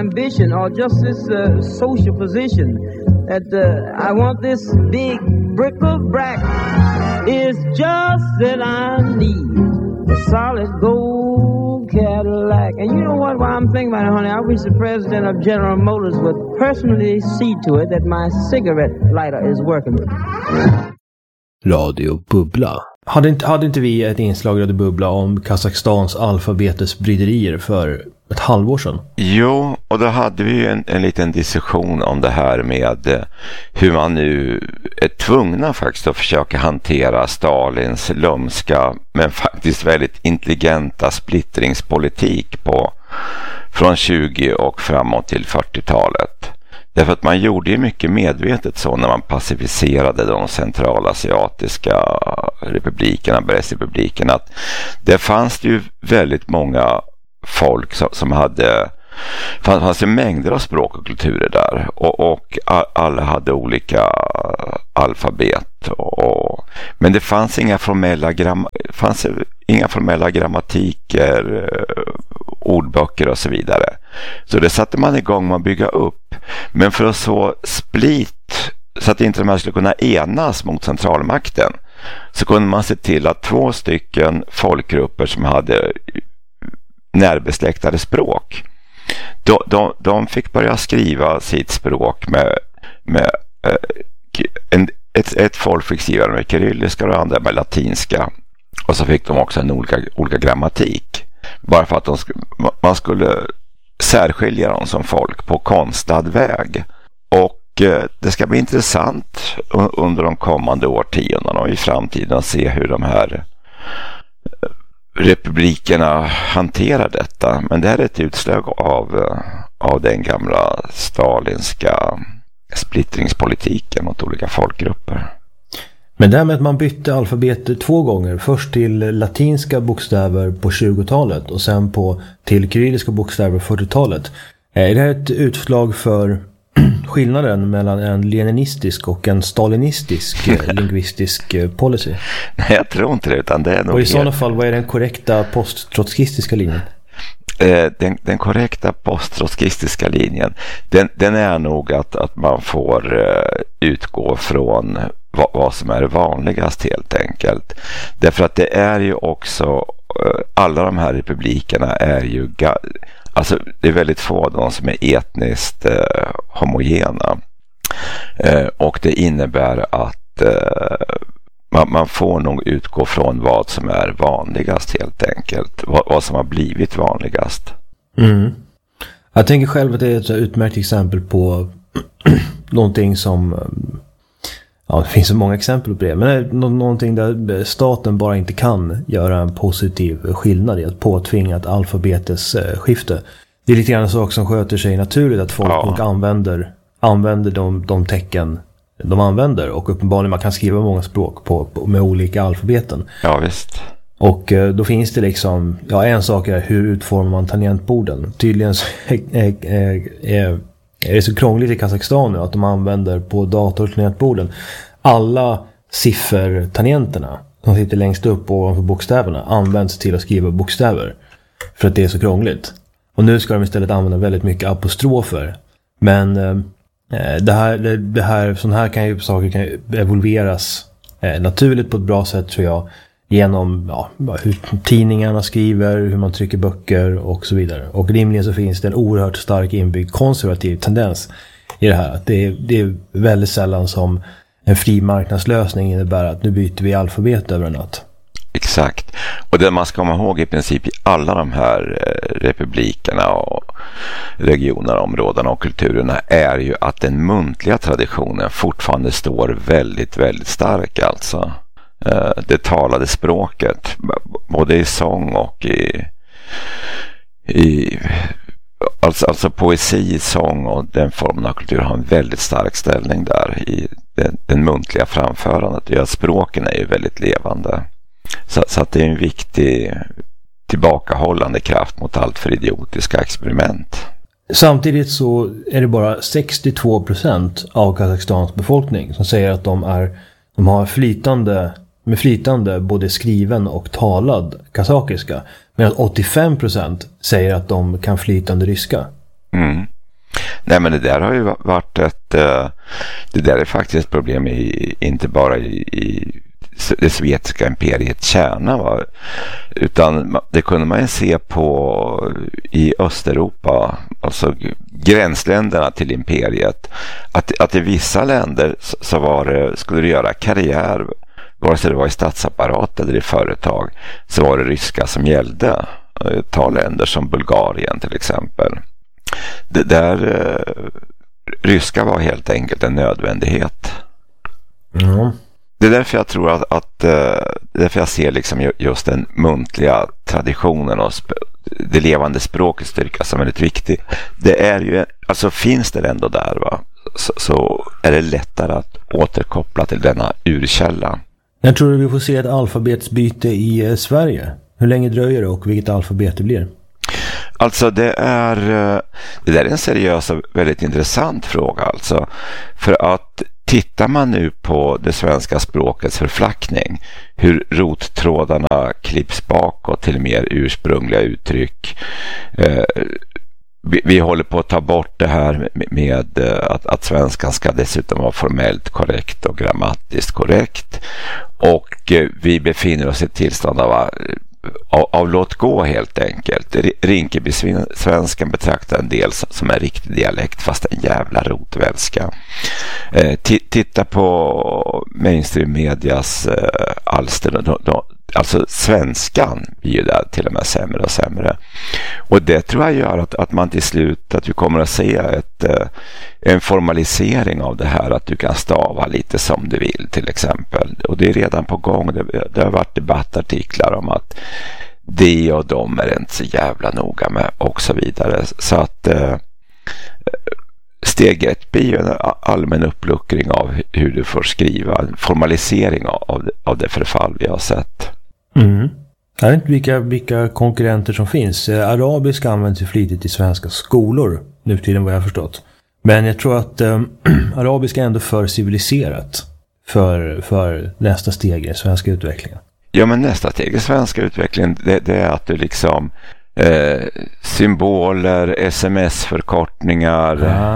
Ambition or just this social position that I want this big bric-a-brac is just that I need a solid gold Cadillac. And you know what, while I'm thinking about it, honey, I wish the president of General Motors would personally see to it that my cigarette lighter is working. Radio Bubbla. Hade inte vi ett inslag i Radio Bubbla om Kazakstans alfabetesbryderier för ett halvår sedan? Jo, och då hade vi ju en liten diskussion om det här med hur man nu är tvungna faktiskt att försöka hantera Stalins lumska men faktiskt väldigt intelligenta splittringspolitik från 20 och framåt till 40-talet. Därför att man gjorde ju mycket medvetet så när man pacificerade de centralasiatiska republikerna, Bergsrepublikerna, att det fanns ju väldigt många folk som hade, fanns ju mängder av språk och kulturer där och alla hade olika alfabet men det fanns inga formella grammatiker, ordböcker och så vidare. Så det satte man igång med att bygga upp. Men för att så så att inte de här skulle kunna enas mot centralmakten, så kunde man se till att 2 stycken folkgrupper som hade närbesläktade språk, de fick börja skriva sitt språk med ett folk fick skriva med kyrilliska och andra med latinska, och så fick de också en olika grammatik, bara för att man skulle särskilja dem som folk på konstlad väg. Och det ska bli intressant under de kommande årtiondena och i framtiden att se hur de här republikerna hanterar detta. Men det här är ett utslag av den gamla stalinska splittringspolitiken mot olika folkgrupper. Men det här med att man bytte alfabetet 2 gånger, först till latinska bokstäver på 20-talet och sen till kyrilliska bokstäver på 40-talet. Är det här ett utslag för skillnaden mellan en leninistisk och en stalinistisk lingvistisk policy? Nej, jag tror inte det, utan det är nog... Och i sådana fall, vad är den korrekta posttrotskistiska linjen? Den korrekta posttrotskistiska linjen, den är nog att man får utgå från vad som är vanligast helt enkelt. Därför att det är ju också, alla de här republikerna är ju, alltså det är väldigt få av dem som är etniskt homogena. Och det innebär att man får nog utgå från vad som är vanligast helt enkelt. Vad som har blivit vanligast. Mm. Jag tänker själv att det är ett utmärkt exempel på någonting som... Ja, det finns så många exempel på det. Men det är någonting där staten bara inte kan göra en positiv skillnad i att påtvinga ett alfabetesskifte. Det är lite grann en sak som sköter sig naturligt, att folk använder de tecken de använder, och uppenbarligen man kan skriva många språk med olika alfabeten. Ja, visst. Och då finns det liksom, en sak är hur utformar man tangentborden. Tydligen så är det så krångligt i Kazakstan nu att de använder på datortangentborden alla siffertangenterna som sitter längst upp ovanför bokstäverna används till att skriva bokstäver för att det är så krångligt. Och nu ska de istället använda väldigt mycket apostrofer. Men sån här saker kan ju evolveras naturligt på ett bra sätt, tror jag, genom hur tidningarna skriver, hur man trycker böcker och så vidare. Och rimligen så finns det en oerhört stark inbyggd konservativ tendens i det här. Att det är väldigt sällan som en fri marknadslösning innebär att nu byter vi alfabet över en natt. Exakt. Och det man ska komma ihåg i princip i alla de här republikerna och regionerna, områdena och kulturerna är ju att den muntliga traditionen fortfarande står väldigt, väldigt stark alltså. Det talade språket både i sång och alltså poesi, sång och den formen av kultur har en väldigt stark ställning där i den muntliga framförandet. Ja, språken är ju väldigt levande. Så att det är en viktig tillbakahållande kraft mot allt för idiotiska experiment. Samtidigt så är det bara 62% av Kazakstans befolkning som säger att de har flytande både skriven och talad kazakiska, medan 85% säger att de kan flytande ryska. Mm. Nej, men det där har ju varit det där är faktiskt ett problem inte bara i det sovjetiska imperiets kärna, va? Utan det kunde man ju se på i Östeuropa, alltså gränsländerna till imperiet, att i vissa länder så skulle du göra karriär, vare sig det var i statsapparat eller i företag, så var det ryska som gällde. Ta länder som Bulgarien till exempel. Det där ryska var helt enkelt en nödvändighet. Mm. Det är därför jag tror att därför jag ser liksom just den muntliga traditionen och det levande språkets styrka som är väldigt viktig. Det är ju, alltså finns det ändå där, va? Så är det lättare att återkoppla till denna urkälla. Jag tror vi får se ett alfabetsbyte i Sverige. Hur länge dröjer det och vilket alfabet det blir? Alltså det där är en seriös och väldigt intressant fråga alltså. För att tittar man nu på det svenska språkets förflackning, hur rottrådarna klipps bakåt till mer ursprungliga uttryck. Vi håller på att ta bort det här med att svenskan ska dessutom vara formellt korrekt och grammatiskt korrekt. Och vi befinner oss i ett tillstånd av låt gå helt enkelt. Rinkeby-svenskan betraktar en del som en riktig dialekt, fast en jävla rotvälska. Titta på mainstream medias alster. Alltså svenskan blir ju där till och med sämre och sämre. Och det tror jag gör att man till slut, att vi kommer att se en formalisering av det här, att du kan stava lite som du vill till exempel. Och det är redan på gång. Det har varit debattartiklar om att det och de är inte så jävla noga med och så vidare. Så att steg 1 blir ju en allmän uppluckring av hur du får skriva, en formalisering av det förfall vi har sett. Mm. Jag vet inte vilka konkurrenter som finns. Arabiska används ju flitigt i svenska skolor nu till tiden, vad jag har förstått. Men jag tror att arabiska är ändå för civiliserat för nästa steg i svenska utvecklingen. Ja, men nästa steg i svenska utvecklingen det är att du liksom symboler, sms-förkortningar,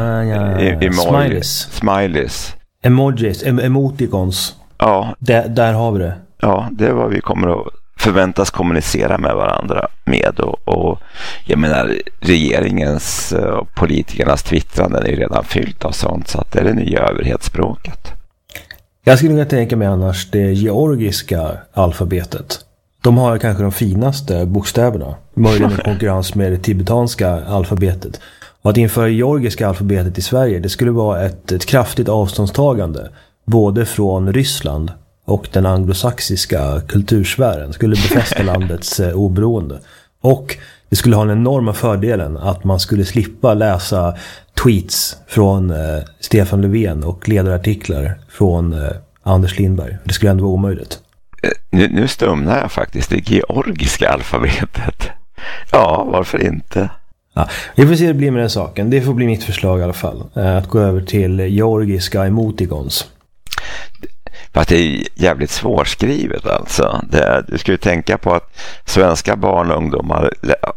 smileys, emojis, emoticons. Ja. Där har vi det. Ja, det är vad vi kommer att förväntas kommunicera med varandra med. Och jag menar, regeringens och politikernas twittrande är ju redan fyllt av sånt, så att det är det nya överhetsspråket. Jag skulle kunna tänka mig annars det georgiska alfabetet. De har kanske de finaste bokstäverna. Möjligen i konkurrens med det tibetanska alfabetet. Och att införa georgiska alfabetet i Sverige, det skulle vara ett kraftigt avståndstagande. Både från Ryssland och den anglosaxiska kultursfären. Skulle befästa landets oberoende. Och det skulle ha den enorma fördelen att man skulle slippa läsa tweets från Stefan Löfven och ledarartiklar från Anders Lindberg. Det skulle ändå vara omöjligt. Nu stumnar jag faktiskt. Det georgiska alfabetet. Ja, varför inte? Ja, vi får se hur det blir med den saken. Det får bli mitt förslag i alla fall. Att gå över till georgiska emoticons. Fast det är jävligt svårskrivet alltså. Du ska ju tänka på att svenska barn och ungdomar,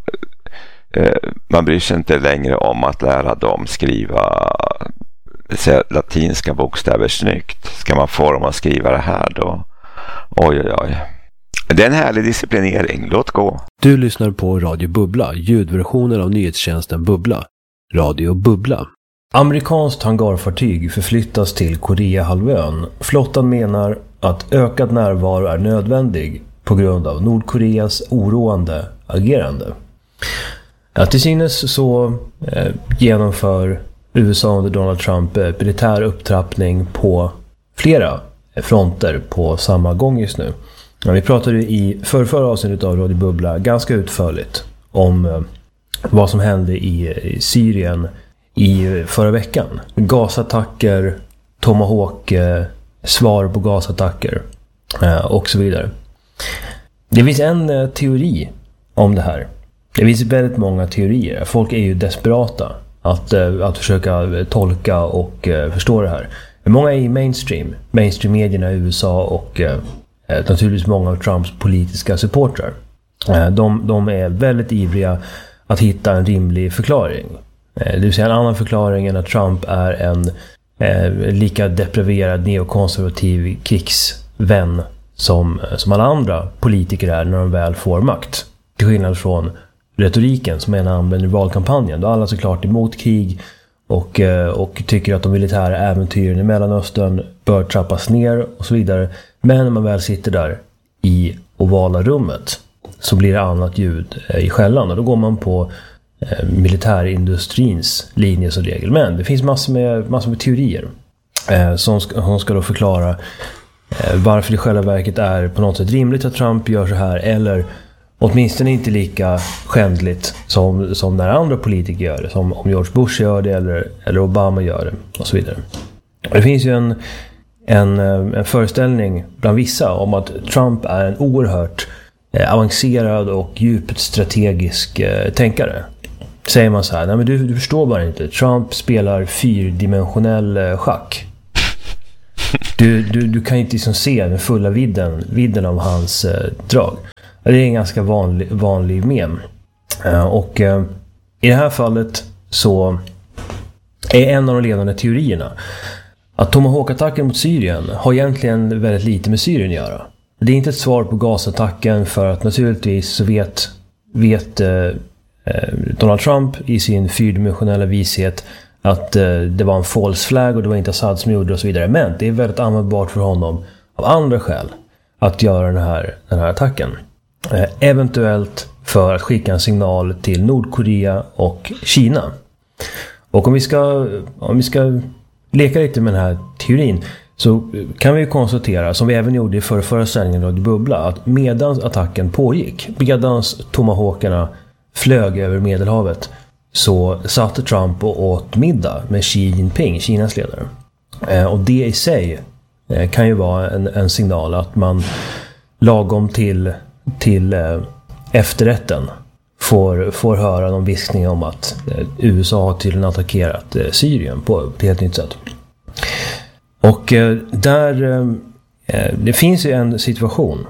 man bryr sig inte längre om att lära dem skriva latinska bokstäver snyggt. Ska man få dem att skriva det här då? Oj. Det är en härlig disciplinering. Låt gå. Du lyssnar på Radio Bubbla, ljudversionen av nyhetstjänsten Bubbla. Radio Bubbla. Amerikanskt hangarfartyg förflyttas till Koreahalvön. Flottan menar att ökad närvaro är nödvändig på grund av Nordkoreas oroande agerande. Ja, till synes så genomför USA under Donald Trump militär upptrappning på flera fronter på samma gång just nu. Ja, vi pratade i förra avsnittet av Radio Bubbla ganska utförligt om vad som hände i Syrien i förra veckan. Gasattacker, Tomahawk, svar på gasattacker och så vidare. Det finns en teori om det här. Det finns väldigt många teorier. Folk är ju desperata att försöka tolka och förstå det här. Många är i mainstream-medierna i USA och naturligtvis många av Trumps politiska supportrar. De är väldigt ivriga att hitta en rimlig förklaring. Det vill säga en annan förklaring än att Trump är en lika depraverad neokonservativ krigsvän som alla andra politiker är när de väl får makt. Till skillnad från retoriken som han använder i valkampanjen. Då alla såklart emot krig och tycker att de militära äventyren i Mellanöstern bör trappas ner och så vidare. Men när man väl sitter där i ovala rummet så blir det annat ljud i skällan. Och då går man på militärindustrins linje som regel. Men det finns massor med teorier som ska då förklara varför det i själva verket är på något sätt rimligt att Trump gör så här, eller åtminstone inte lika skändligt som när andra politiker gör det, som om George Bush gör det eller Obama gör det och så vidare. Det finns ju en föreställning bland vissa om att Trump är en oerhört avancerad och djupt strategisk tänkare. Säger man så här, nej men du förstår bara inte. Trump spelar 4-dimensionell schack. Du kan inte liksom se den fulla vidden av hans drag. Det är en ganska vanlig mem. Och i det här fallet så är en av de ledande teorierna att Tomahawk-attacken mot Syrien har egentligen väldigt lite med Syrien att göra. Det är inte ett svar på gasattacken, för att naturligtvis så vet Donald Trump i sin 4-dimensionella vishet att det var en false flag och det var inte Assad som gjorde och så vidare. Men det är väldigt användbart för honom av andra skäl att göra den här attacken. Eventuellt för att skicka en signal till Nordkorea och Kina. Och om vi ska leka lite med den här teorin, så kan vi konstatera, som vi även gjorde i förra sändningen Radio Bubbla, att medans attacken pågick, medans Tomahawkerna flög över Medelhavet, så satte Trump och åt middag med Xi Jinping, Kinas ledare. Och det i sig kan ju vara en signal att man lagom till efterrätten får höra någon viskning om att USA har tydligen attackerat Syrien på ett helt nytt sätt. Och det finns ju en situation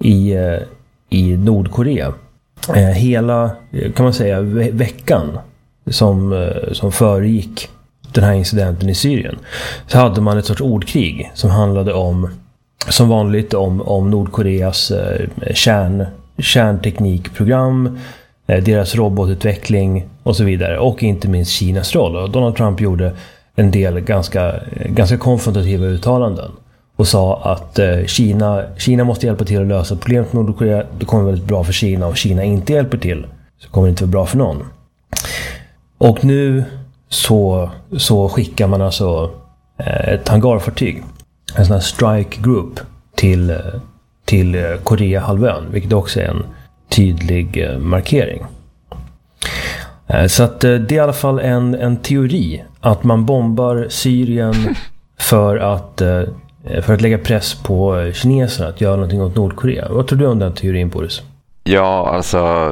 i Nordkorea hela, kan man säga, veckan som föregick den här incidenten i Syrien, så hade man ett sorts ordkrig som handlade om, som vanligt, om Nordkoreas kärnteknikprogram, deras robotutveckling och så vidare, och inte minst Kinas roll. Och Donald Trump gjorde en del ganska konfrontativa uttalanden och sa att Kina måste hjälpa till att lösa problemet med Nordkorea. Det kommer väldigt bra för Kina, och Kina inte hjälper till så kommer det inte vara bra för någon. Och nu så skickar man alltså ett hangarfartyg, en sån här strike group till Koreahalvön, vilket också är en tydlig markering. Så att det är i alla fall en teori att man bombar Syrien för att lägga press på kineserna att göra någonting åt Nordkorea. Vad tror du om den teorin, Boris? Ja, alltså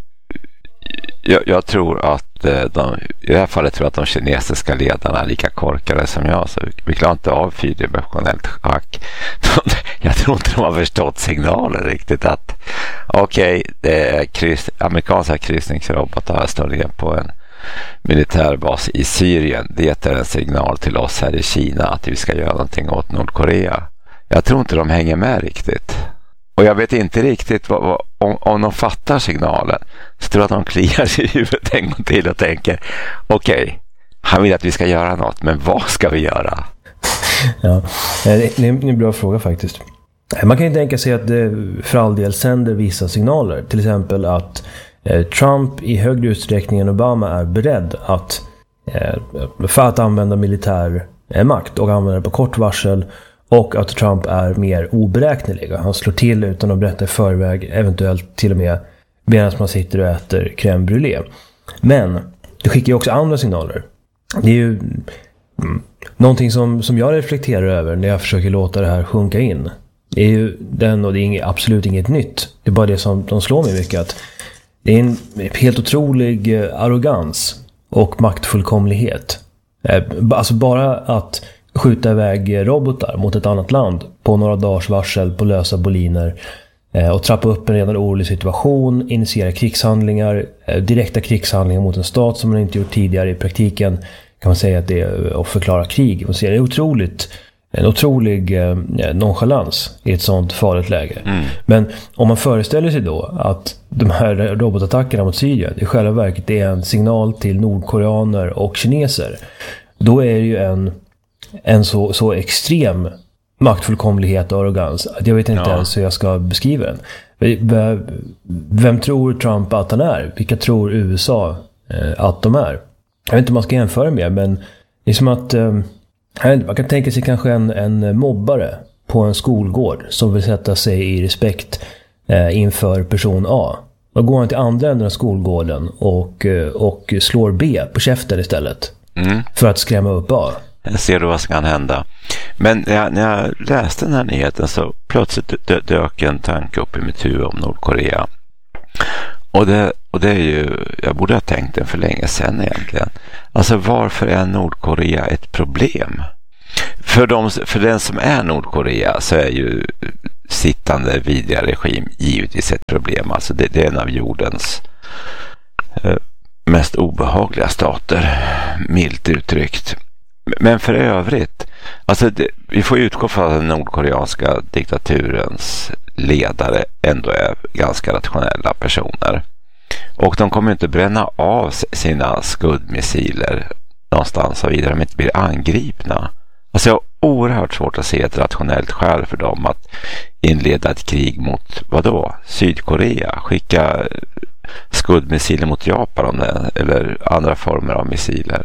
jag tror att i det här fallet tror jag att de kinesiska ledarna är lika korkade som jag, så vi klarar inte av 4-dimensionellt schack. Jag tror inte de har förstått signalen riktigt att okej, det är amerikanska kryssningsrobotar står ner på en militärbas i Syrien. Det är en signal till oss här i Kina att vi ska göra någonting åt Nordkorea. Jag tror inte de hänger med riktigt. Och jag vet inte riktigt om de fattar signalen, så tror jag att de kliar sig i huvudet en gång till och tänker okej, han vill att vi ska göra något, men vad ska vi göra? Ja, det är en bra fråga faktiskt. Man kan ju tänka sig att det för all del sänder vissa signaler. Till exempel att Trump i högre utsträckning än Obama är beredd för att använda militär makt och använda det på kort varsel, och att Trump är mer oberäknelig. Han slår till utan att berätta i förväg, eventuellt till och med medan man sitter och äter crème brûlée. Men det skickar ju också andra signaler. Det är ju någonting som jag reflekterar över när jag försöker låta det här sjunka in. Det är ju och det är absolut inget nytt. Det är bara det som de slår mig mycket, att det är en helt otrolig arrogans och maktfullkomlighet. Alltså bara att skjuta iväg robotar mot ett annat land på några dagars varsel på lösa boliner, och trappa upp en redan orolig situation, initiera krigshandlingar, direkta krigshandlingar mot en stat som man inte gjort tidigare. I praktiken kan man säga att det är att förklara krig. Man ser en otrolig nonchalans i ett sånt farligt läge. Men om man föreställer sig då att de här robotattackerna mot Syrien i själva verket är en signal till nordkoreaner och kineser, då är det ju en så extrem maktfullkomlighet och arrogans att jag vet inte ens hur jag ska beskriva den. Vem tror Trump att han är? Vilka tror USA att de är? Jag vet inte om man ska jämföra med, men det är som att man kan tänka sig kanske en mobbare på en skolgård som vill sätta sig i respekt inför person A. Då går han till andra änden av skolgården och slår B på käften istället för att skrämma upp A. Jag ser vad som kan hända. Men när jag läste den här nyheten så plötsligt dök en tanke upp i mitt huvud om Nordkorea. Och det är ju, jag borde ha tänkt den för länge sedan egentligen. Alltså varför är Nordkorea ett problem? För den som är Nordkorea så är ju sittande vidriga regim givetvis ett problem. Alltså det är en av jordens mest obehagliga stater, milt uttryckt. Men för övrigt, alltså vi får utgå från att den nordkoreanska diktaturens ledare ändå är ganska rationella personer. Och de kommer inte bränna av sina skuddmissiler någonstans och vidare om de inte blir angripna. Alltså jag har oerhört svårt att se ett rationellt skäl för dem att inleda ett krig mot, vadå? Sydkorea? Skicka skuddmissiler mot Japan eller andra former av missiler.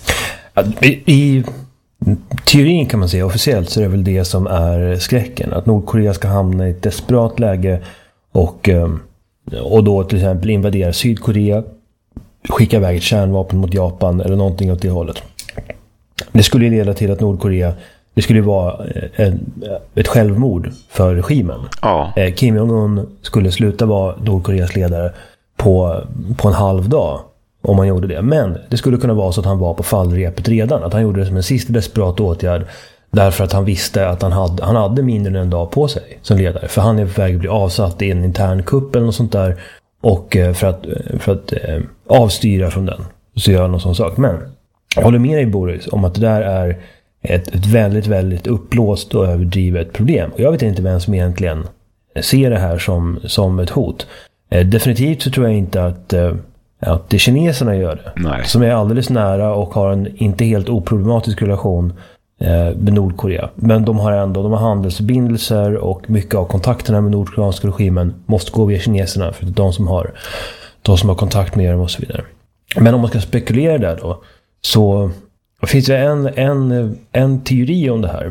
I teorin kan man säga, officiellt så är det väl det som är skräcken. Att Nordkorea ska hamna i ett desperat läge och då till exempel invadera Sydkorea, skicka iväg ett kärnvapen mot Japan eller någonting åt det hållet. Det skulle leda till att Nordkorea, det skulle vara ett självmord för regimen. Ja. Kim Jong-un skulle sluta vara Nordkoreas ledare på en halv dag om man gjorde det. Men det skulle kunna vara så att han var på fallrepet redan. Att han gjorde det som en sista desperat åtgärd därför att han visste att han hade mindre än en dag på sig som ledare. För han är på väg att bli avsatt i en intern kupp eller något sånt där. Och för att avstyra från den. Så gör han någon sån sak. Men jag håller med dig, Boris, om att det där är ett väldigt, väldigt uppblåst och överdrivet problem. Och jag vet inte vem som egentligen ser det här som ett hot. Definitivt så tror jag inte att det kineserna gör det. Nej. Som är alldeles nära och har en inte helt oproblematisk relation med Nordkorea. Men de har handelsförbindelser och mycket av kontakterna med nordkoreanska regimen måste gå via kineserna för det är de som har kontakt med dem och så vidare. Men om man ska spekulera där då, så finns det en teori om det här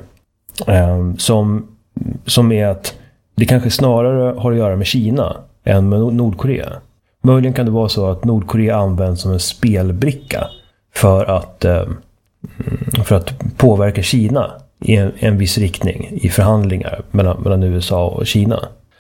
som är att det kanske snarare har att göra med Kina än med Nordkorea. Möjligen kan det vara så att Nordkorea används som en spelbricka för att påverka Kina i en viss riktning i förhandlingar mellan USA och Kina.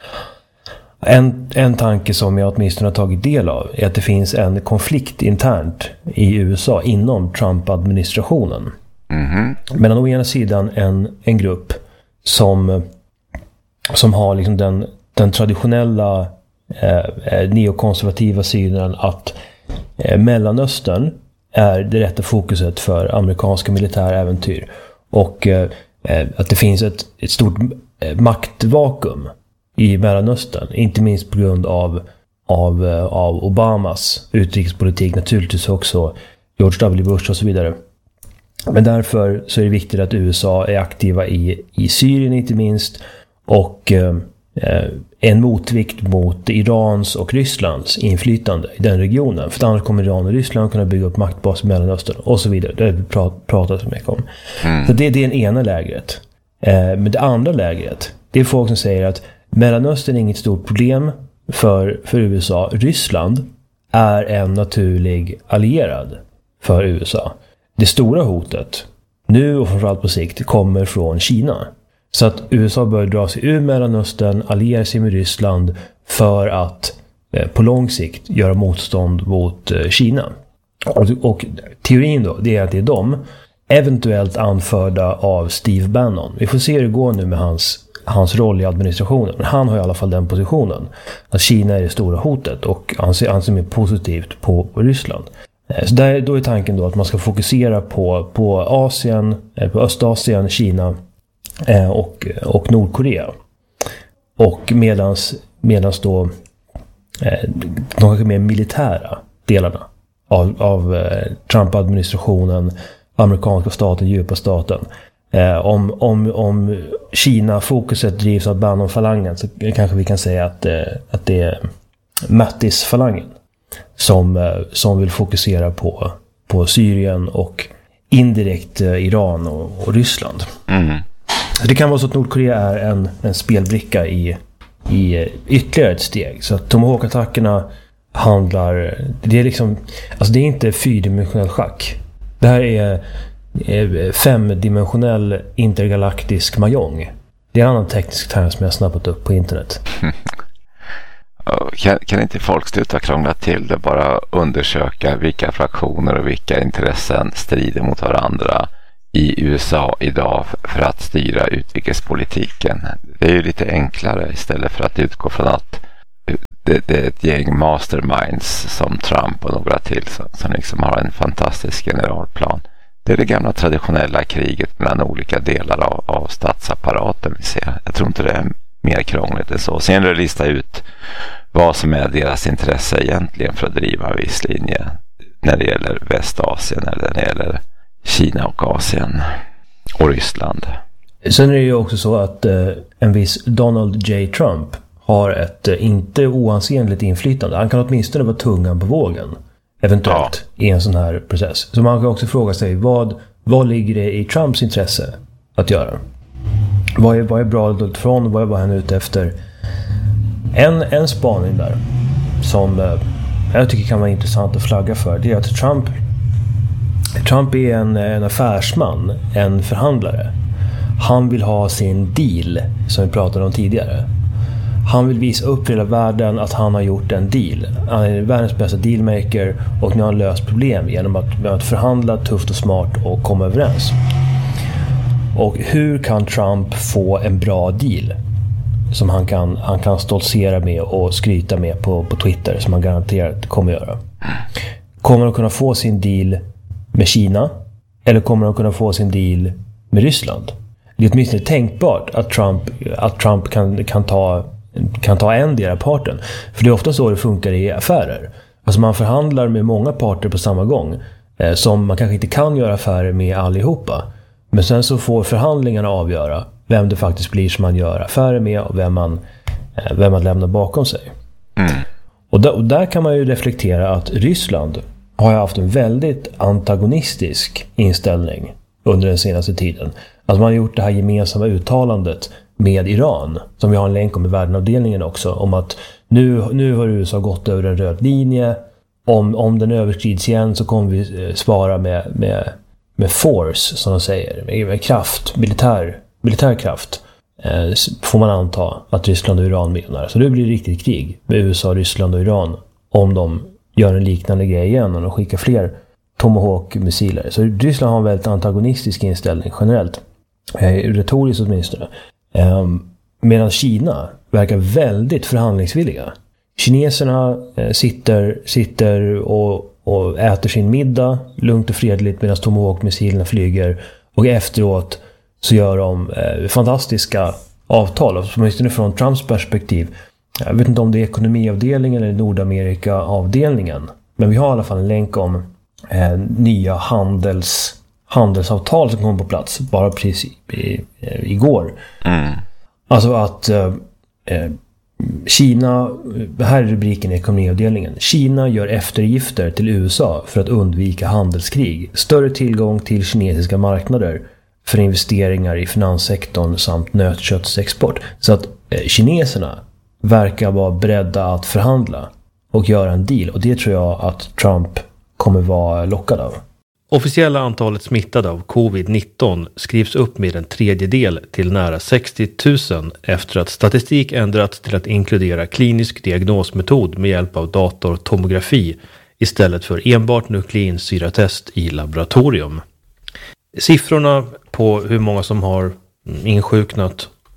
En tanke som jag åtminstone har tagit del av är att det finns en konflikt internt i USA inom Trump-administrationen. Mellan å ena sidan en grupp som har liksom den traditionella neokonservativa synen att Mellanöstern är det rätta fokuset för amerikanska militäräventyr och att det finns ett stort maktvakuum i Mellanöstern, inte minst på grund av Obamas utrikespolitik, naturligtvis också George W. Bush och så vidare. Men därför så är det viktigt att USA är aktiva i Syrien inte minst och en motvikt mot Irans och Rysslands inflytande i den regionen. För annars kommer Iran och Ryssland kunna bygga upp maktbas i Mellanöstern och så vidare. Det har vi pratat så mycket om. Så det är det ena lägret. Men det andra lägret, det är folk som säger att Mellanöstern är inget stort problem för USA. Ryssland är en naturlig allierad för USA. Det stora hotet, nu och framförallt på sikt, kommer från Kina. Så att USA bör dra sig ur Mellanöstern, alliera sig med Ryssland för att på lång sikt göra motstånd mot Kina. Och teorin då, det är att det är de, eventuellt anförda av Steve Bannon. Vi får se hur det går nu med hans hans roll i administrationen. Men han har i alla fall den positionen. Att Kina är det stora hotet och anser mer positivt på Ryssland. Så då är tanken då att man ska fokusera på Asien, på Östasien, Kina och Nordkorea. Och medans då de kanske mer militära delarna av Trump-administrationen, amerikanska staten, djupa staten. Om Kina-fokuset drivs av Bannon-falangen så kanske vi kan säga att det är Mattis-falangen som vill fokusera på Syrien och indirekt Iran och Ryssland. Mm. Det kan vara så att Nordkorea är en spelbricka i ytterligare ett steg. Så att Tomahawk-attackerna det är liksom, alltså det är inte fyrdimensionell schack. Det här är femdimensionell intergalaktisk mahjong. Det är en annan teknisk term som jag snappat upp på internet. Kan inte folk sluta krångla till det? Bara undersöka vilka fraktioner och vilka intressen strider mot varandra i USA idag för att styra utrikespolitiken. Det är ju lite enklare istället för att utgå från att det är ett gäng masterminds som Trump och några till som liksom har en fantastisk generalplan. Det är det gamla traditionella kriget mellan olika delar av statsapparaten vi ser. Jag tror inte det är mer krångligt än så. Sen är det att lista ut vad som är deras intresse egentligen för att driva en viss linje när det gäller Västasien eller när det gäller Kina och Asien och Ryssland. Sen är det ju också så att en viss Donald J. Trump har ett inte oansenligt inflytande. Han kan åtminstone vara tungan på vågen eventuellt i en sån här process. Så man kan också fråga sig vad ligger det i Trumps intresse att göra? Vad är bra från? Vad är han ute efter? En spaning där som jag tycker kan vara intressant att flagga för, det är att Trump är en affärsman, en förhandlare. Han vill ha sin deal som vi pratade om tidigare. Han vill visa upp för hela världen att han har gjort en deal. Han är världens bästa dealmaker och nu har han löst problem genom att förhandla tufft och smart och komma överens. Och hur kan Trump få en bra deal som han kan stoltsera med och skryta med på Twitter, som han garanterat kommer göra? Kommer han kunna få sin deal med Kina eller kommer han kunna få sin deal med Ryssland? Det är åtminstone tänkbart att Trump kan ta en del av parten. För det är ofta så det funkar i affärer. Alltså man förhandlar med många parter på samma gång som man kanske inte kan göra affärer med allihopa. Men sen så får förhandlingarna avgöra vem det faktiskt blir som man gör affärer med och vem man lämnar bakom sig. Mm. Och där kan man ju reflektera att Ryssland har haft en väldigt antagonistisk inställning under den senaste tiden. Alltså man har gjort det här gemensamma uttalandet med Iran, som vi har en länk om i världenavdelningen också, om att nu har USA gått över en röd linje. Om den överskrids igen så kommer vi svara med force, som de säger, med kraft, militär kraft, får man anta att Ryssland och Iran menar. Så det blir riktigt krig med USA, Ryssland och Iran om de gör en liknande grej igen och de skickar fler Tomahawk-missiler. Så Ryssland har en väldigt antagonistisk inställning generellt, retoriskt åtminstone. Medan Kina verkar väldigt förhandlingsvilliga. Kineserna sitter och äter sin middag lugnt och fredligt medan Tomahawk-missilerna flyger, och efteråt så gör de fantastiska avtal, åtminstone från Trumps perspektiv. Jag vet inte om det är ekonomiavdelningen eller Nordamerika-avdelningen, men vi har i alla fall en länk om nya handelsavtal som kom på plats bara precis igår. Mm. Alltså att Kina, här är rubriken i ekonomiavdelningen: Kina gör eftergifter till USA för att undvika handelskrig. Större tillgång till kinesiska marknader för investeringar i finanssektorn samt nötköttsexport. Så att kineserna verkar vara beredda att förhandla och göra en deal, och det tror jag att Trump kommer vara lockad av. Officiella antalet smittade av covid-19 skrivs upp med en tredjedel till nära 60 000 efter att statistik ändrats till att inkludera klinisk diagnosmetod med hjälp av datortomografi istället för enbart nukleinsyratest i laboratorium. Siffrorna på hur många som har insjuknat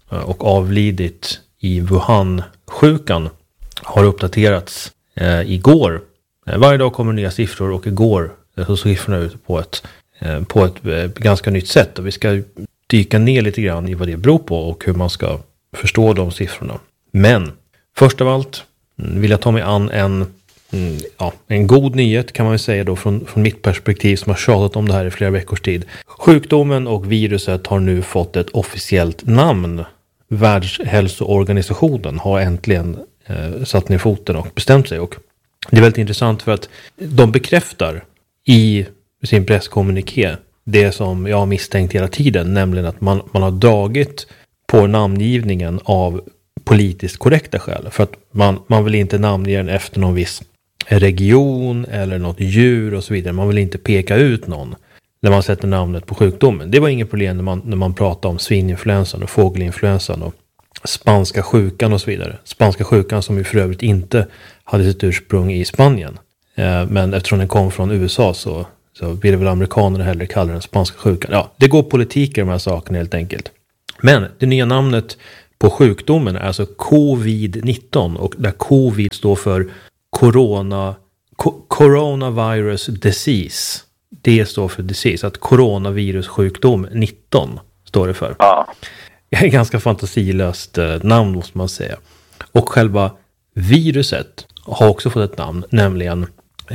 och avlidit i Wuhan-sjukan har uppdaterats igår. Varje dag kommer nya siffror och igår så såg siffrorna ut på ett ganska nytt sätt. Och vi ska dyka ner lite grann i vad det beror på och hur man ska förstå de siffrorna. Men först av allt vill jag ta mig an en god nyhet kan man väl säga då från mitt perspektiv som har tjatat om det här i flera veckors tid. Sjukdomen och viruset har nu fått ett officiellt namn. Världshälsoorganisationen har äntligen satt ner foten och bestämt sig. Och det är väldigt intressant för att de bekräftar i sin presskommuniké det som jag har misstänkt hela tiden, nämligen att man har dragit på namngivningen av politiskt korrekta skäl. För att man vill inte namnge den efter någon viss region eller något djur och så vidare. Man vill inte peka ut någon när man sätter namnet på sjukdomen. Det var inget problem när man pratade om svininfluensan och fågelinfluensan och spanska sjukan och så vidare. Spanska sjukan som ju för övrigt inte hade sitt ursprung i Spanien. Men eftersom den kom från USA så ville väl amerikanerna hellre kalla den spanska sjukan. Ja, det går politik i de här sakerna helt enkelt. Men det nya namnet på sjukdomen är alltså COVID-19 och där covid står för coronavirus disease. Det står för disease, att coronavirussjukdom 19 står det för. Ja. Ganska fantasilöst namn måste man säga. Och själva viruset har också fått ett namn, nämligen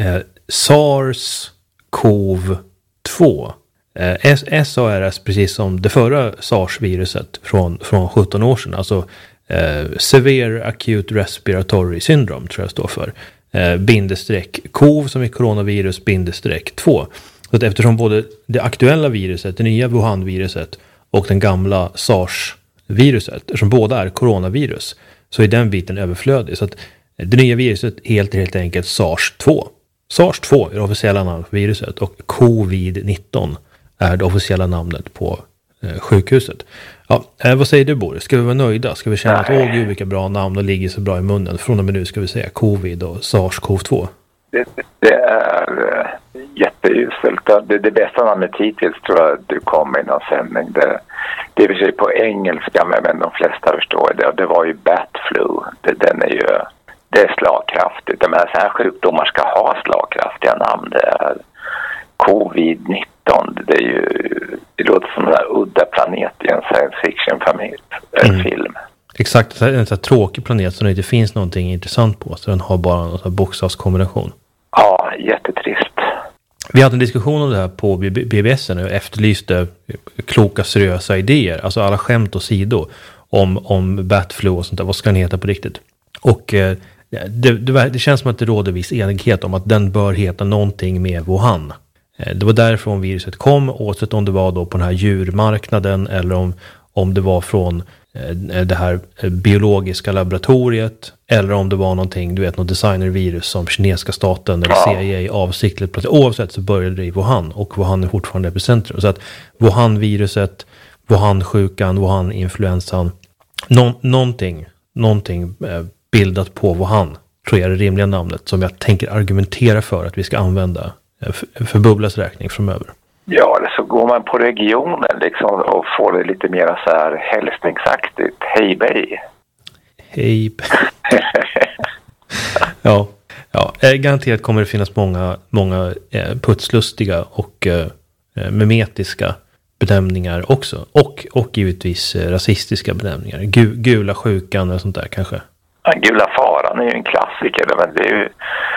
SARS-CoV-2. SARS, precis som det förra SARS-viruset från 17 år sedan. Alltså Severe Acute Respiratory Syndrome tror jag står för. Bindestreck CoV som är coronavirus bindestreck 2. Så att eftersom både det aktuella viruset, det nya Wuhan-viruset och den gamla SARS-viruset, eftersom båda är coronavirus, så är den biten överflödig. Så att det nya viruset helt enkelt SARS-2. SARS-2 är det officiella namnet på viruset och COVID-19 är det officiella namnet på sjukhuset. Ja, vad säger du Boris? Ska vi vara nöjda? Ska vi känna att åh gud vilka bra namn och ligger så bra i munnen? Från och med nu ska vi säga covid och SARS-CoV-2. Det är jätteuselt. Det bästa namnet hittills tror jag du kom i någon sändning. Det är för sig på engelska men de flesta förstår det. Det var ju bat flu. Det är slagkraftigt. De här sjukdomar ska ha slagkraftiga namn. Det är covid-19. Det låter som en udda planet i en science fiction-film. Exakt, en sån här tråkig planet som det inte finns någonting intressant på. Så den har bara en sån bokstavskombination. Ja, jättetrist. Vi hade en diskussion om det här på BBS och efterlyste kloka, seriösa idéer. Alltså alla skämt och sidor om batflu och sånt där. Vad ska den heta på riktigt? Och det känns som att det råder viss enighet om att den bör heta någonting med Wuhan. Det var därifrån viruset kom, oavsett om det var då på den här djurmarknaden eller om det var från det här biologiska laboratoriet eller om det var någonting, du vet, något designervirus som kinesiska staten eller CIA avsiktligt placerade. Oavsett så började det i Wuhan och Wuhan är fortfarande epicentrum. Så att Wuhan-viruset, Wuhan-sjukan, Wuhan-influensan, någonting bildat på Wuhan tror jag är det rimliga namnet som jag tänker argumentera för att vi ska använda för Bubblas räkning framöver. Ja, eller så går man på regionen liksom och får det lite mer så här hälsningsaktigt. Hej bej. Hej. Ja, garanterat kommer det finnas många putslustiga och memetiska benämningar också. Och givetvis rasistiska benämningar. Gula sjukan och sånt där kanske. Ja, gula faran är ju en klassiker. Men det är ju,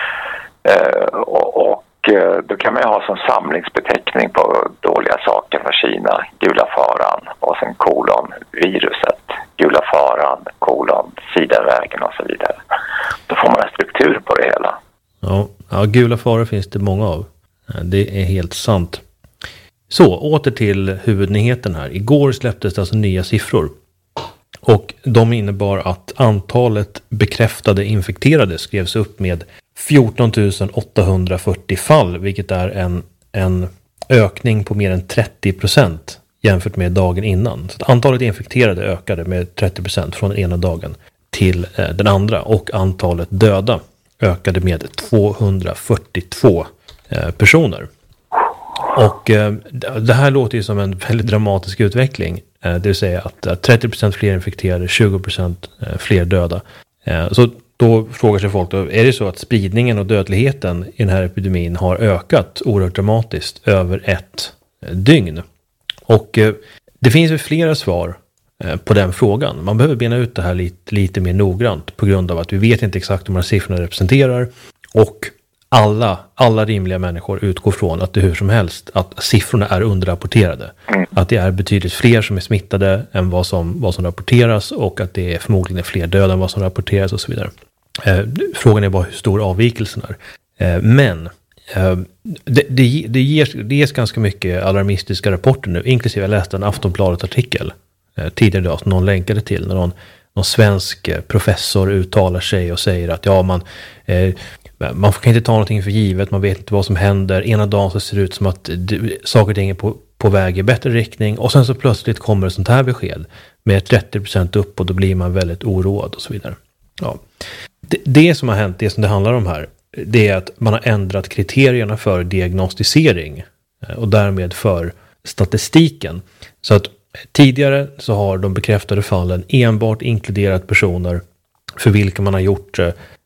då kan man ju ha som samlingsbeteckning på dåliga saker för Kina. Gula faran och sen viruset. Gula faran, sidenvägen och så vidare. Då får man en struktur på det hela. Ja, gula faror finns det många av. Det är helt sant. Så, åter till huvudnyheten här. Igår släpptes det alltså nya siffror. Och de innebar att antalet bekräftade infekterade skrevs upp med 14 840 fall, vilket är en ökning på mer än 30% jämfört med dagen innan. Så att antalet infekterade ökade med 30% från den ena dagen till den andra och antalet döda ökade med 242 personer. Och det här låter ju som en väldigt dramatisk utveckling. Det vill säga att 30% fler infekterade, 20% fler döda. Så då frågar sig folk då, är det så att spridningen och dödligheten i den här epidemin har ökat oerhört dramatiskt över ett dygn? Och det finns ju flera svar på den frågan. Man behöver bena ut det här lite mer noggrant på grund av att vi vet inte exakt hur de här siffrorna representerar, och alla rimliga människor utgår från att det hur som helst att siffrorna är underrapporterade. Att det är betydligt fler som är smittade än vad som rapporteras, och att det är förmodligen fler döda än vad som rapporteras och så vidare. Frågan är bara hur stor avvikelsen är. Men det ges ganska mycket alarmistiska rapporter nu, inklusive jag läste en Aftonbladet-artikel tidigare idag som någon länkade till, när någon svensk professor uttalar sig och säger att man kan inte ta någonting för givet, man vet inte vad som händer. Ena dagen så ser det ut som att saker och ting är på väg i bättre riktning, och sen så plötsligt kommer ett sånt här besked med 30% upp, och då blir man väldigt oroad och så vidare. Ja. Det som har hänt, det som det handlar om här, det är att man har ändrat kriterierna för diagnostisering och därmed för statistiken. Så att tidigare så har de bekräftade fallen enbart inkluderat personer för vilka man har gjort